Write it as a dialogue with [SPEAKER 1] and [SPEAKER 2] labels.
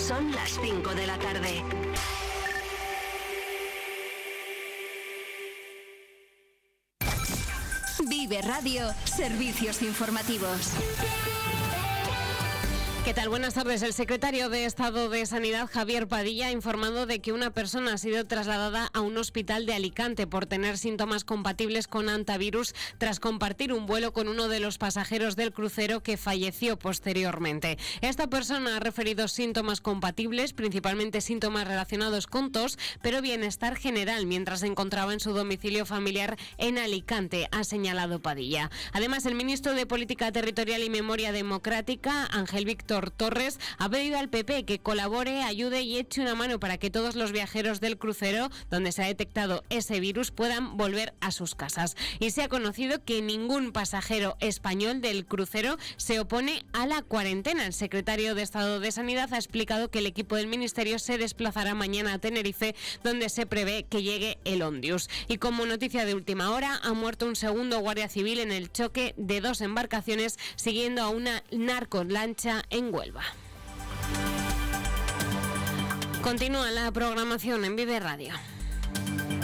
[SPEAKER 1] Son las 5 de la tarde. Vive Radio, servicios informativos.
[SPEAKER 2] ¿Qué tal? Buenas tardes. El secretario de Estado de Sanidad, Javier Padilla, ha informado de que una persona ha sido trasladada a un hospital de Alicante por tener síntomas compatibles con hantavirus tras compartir un vuelo con uno de los pasajeros del crucero que falleció posteriormente. Esta persona ha referido síntomas compatibles, principalmente síntomas relacionados con tos, pero bienestar general mientras se encontraba en su domicilio familiar en Alicante, ha señalado Padilla. Además, el ministro de Política Territorial y Memoria Democrática, Ángel Víctor Torres, ha pedido al PP que colabore, ayude y eche una mano para que todos los viajeros del crucero donde se ha detectado ese virus puedan volver a sus casas. Y se ha conocido que ningún pasajero español del crucero se opone a la cuarentena. El secretario de Estado de Sanidad ha explicado que el equipo del ministerio se desplazará mañana a Tenerife, donde se prevé que llegue el Ondius. Y como noticia de última hora, ha muerto un segundo guardia civil en el choque de dos embarcaciones siguiendo a una narcolancha en Huelva. Continúa la programación en Vive Radio.